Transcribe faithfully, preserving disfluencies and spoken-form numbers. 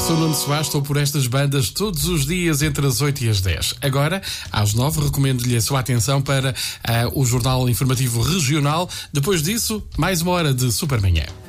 sou Nuno Soares, estou por estas bandas todos os dias entre as oito e as dez. Agora, às nove, recomendo-lhe a sua atenção para uh, o Jornal Informativo Regional. Depois disso, mais uma hora de Supermanhã.